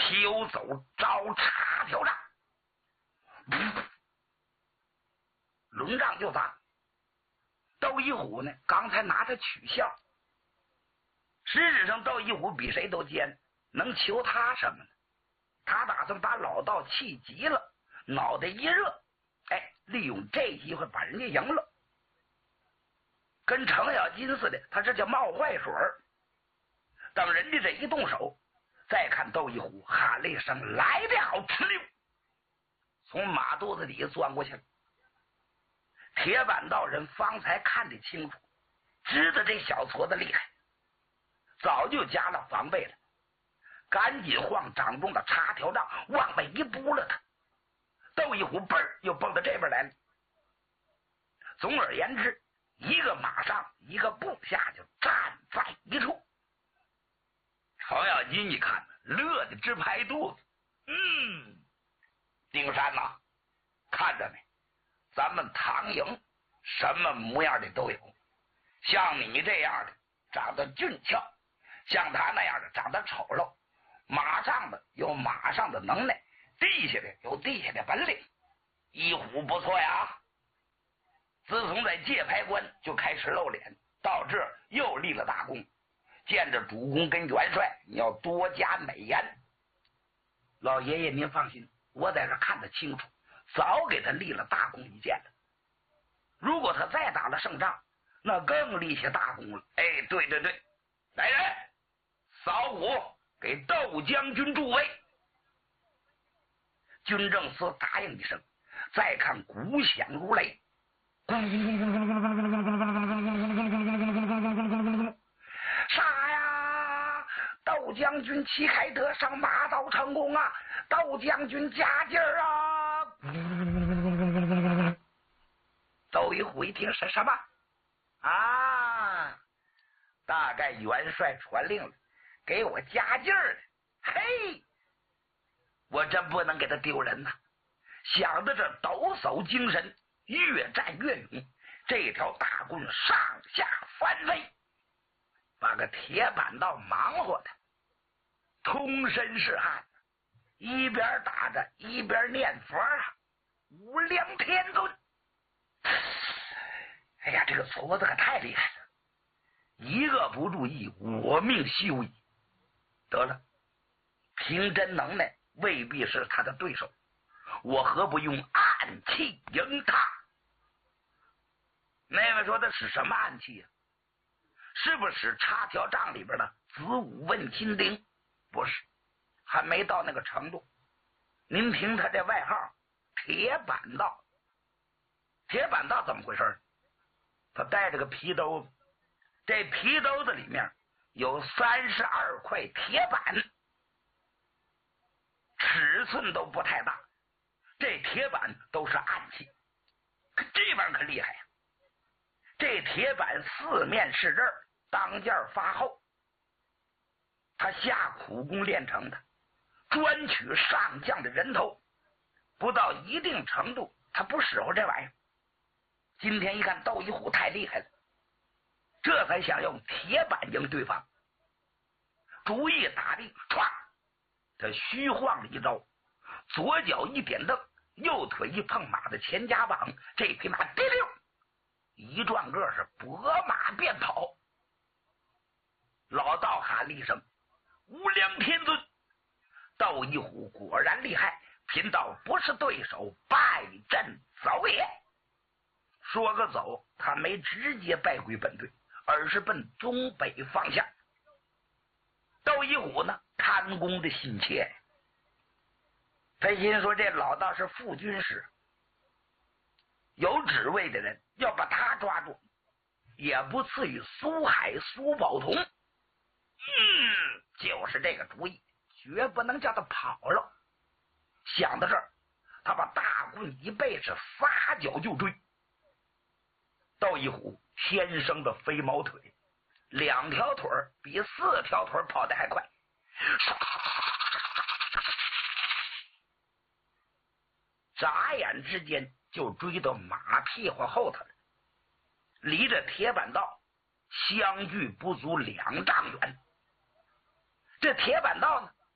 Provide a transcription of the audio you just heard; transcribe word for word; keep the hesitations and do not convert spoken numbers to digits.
休走找插条杖，抡杖就砸。窦一虎呢，刚才拿他取笑，实质上窦一虎比谁都尖，能求他什么呢？他打算把老道气急了，脑袋一热，哎，利用这机会把人家赢了，跟程咬金似的，他这叫冒坏水。等人家这一动手，再看窦一虎喊了一声来得好，哧溜，从马肚子底下钻过去了。铁板道人方才看得清楚，知道这小矬子厉害，早就加了防备了，赶紧晃掌中的插条杖往外一拨了他。窦一虎嘣儿又蹦到这边来了。总而言之，一个马上一个步下就站在一处。程咬金一看，乐得直拍肚子。嗯，丁山呐、啊，看着没？咱们唐营什么模样的都有，像你这样的长得俊俏，像他那样的长得丑陋，马上的有马上的能耐，地下的有地下的本领。一虎不错呀，自从在界牌关就开始露脸，到这又立了大功，见着主公跟元帅，你要多加美言。老爷爷您放心，我在这看得清楚，早给他立了大功一件了。如果他再打了胜仗，那更立下大功了。哎，对对对，来人，扫鼓给窦将军助威。军政司答应一声，再看鼓响如雷，杀呀！窦将军旗开得胜，马到成功啊！窦将军加劲儿啊！窦一虎一听是什么啊？大概元帅传令了，给我加劲儿了。嘿，我真不能给他丢人呐！想到这抖擞精神，越战越勇，这条大棍上下翻飞，把个铁板道忙活的通身是汗，一边打着一边念佛啊，无量天尊。哎呀，这个矬子可太厉害了，一个不注意，我命休矣。得了，凭真能耐未必是他的对手，我何不用暗器迎他？那位说的是什么暗器啊？是不是插条杖里边的子午问金钉？不是，还没到那个程度。您听他这外号铁板道。铁板道怎么回事？他带着个皮兜子，这皮兜子里面有三十二块铁板，尺寸都不太大，这铁板都是暗器。可这玩意儿可厉害呀！这铁板四面是刃，当间发厚，他下苦功练成的，专取上将的人头，不到一定程度他不使唤这玩意儿。今天一看窦一虎太厉害了，这才想用铁板迎对方。主意打定，唰，他虚晃了一招，左脚一点蹬，右腿一碰马的前夹膀，这匹马滴溜一转个是拨马便跑。老道喊了一声无量天尊，窦一虎果然厉害，贫道不是对手，败阵走也。说个走，他没直接败归本队，而是奔东北方向。窦一虎呢，贪功的心切，他心说这老道是副军师，有职位的人要把他抓住，也不次于苏海苏宝同。嗯，就是这个主意，绝不能叫他跑了。想到这儿，他把大棍一背，是撒脚就追。窦一虎天生的飞毛腿，两条腿比四条腿跑得还快，眨眼之间就追到马屁股后头了，离着铁板道相距不足两丈远。这铁板道呢，